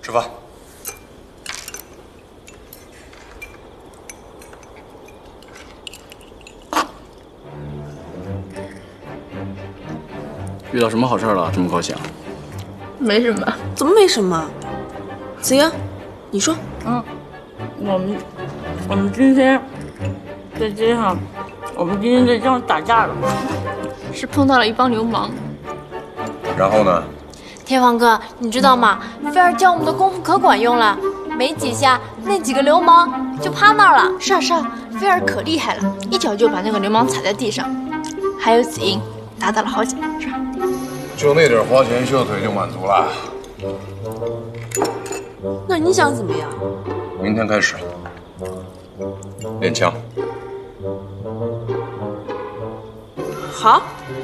吃饭。 遇到什么好事了？这么高兴？ 没什么。 怎么没什么？子英，你说。 我们今天在街上，打架了，是碰到了一帮流氓。 然后呢？ 天王哥，你知道吗？菲儿教我们的功夫可管用了，没几下，那几个流氓就趴那儿了。 是啊，菲儿可厉害了，一脚就把那个流氓踩在地上。还有子英打倒了好几个，是吧？ 就那点花拳绣腿就满足了？ 那你想怎么样？ 明天开始练枪。 好，